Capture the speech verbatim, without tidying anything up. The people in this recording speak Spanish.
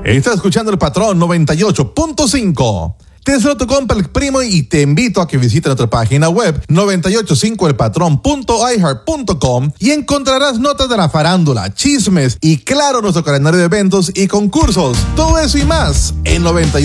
Estás escuchando El Patrón noventa y ocho punto cinco. Te deseo tu compa El Primo y te invito a que visites nuestra página web noventa y ocho cinco el patrón punto i heart punto com y encontrarás notas de la farándula, chismes y claro nuestro calendario de eventos y concursos. Todo eso y más en noventa y ocho